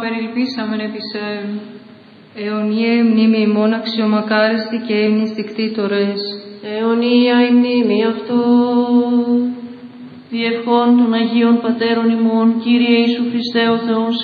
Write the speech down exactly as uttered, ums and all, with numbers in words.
Περιλυπήσαμεν επί σε, αιωνιαί μνήμη ημών αξιομακάριστη και ύμνης δικτήτορες. Αιωνία η μνήμη αυτό. Διευχών των Αγίων Πατέρων ημών, Κύριε Ιησού Χριστέ ο Θεός